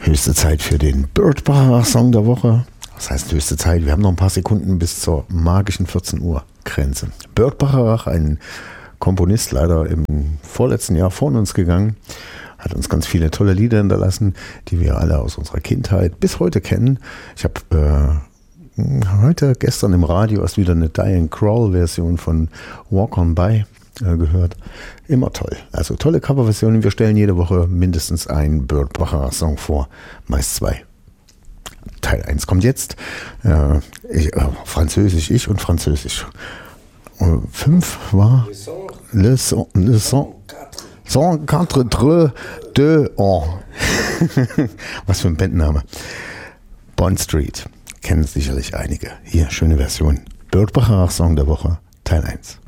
Höchste Zeit für den Burt Bacharach Song der Woche. Das heißt höchste Zeit, wir haben noch ein paar Sekunden bis zur magischen 14 Uhr Grenze. Burt Bacharach, ein Komponist, leider im vorletzten Jahr von uns gegangen, hat uns ganz viele tolle Lieder hinterlassen, die wir alle aus unserer Kindheit bis heute kennen. Ich habe gestern im Radio erst wieder eine Diane Krall-Version von Walk On By gehört. Immer toll. Also tolle Coverversionen. Wir stellen jede Woche mindestens einen Burt Bacharach Song vor, meist 2. Teil 1 kommt jetzt. Französisch, ich und Französisch. 5 war Le Son 4 2 1. Was für ein Bandname. Bond Street. Kennen sicherlich einige. Hier, schöne Version. Burt Bacharach Song der Woche, Teil 1.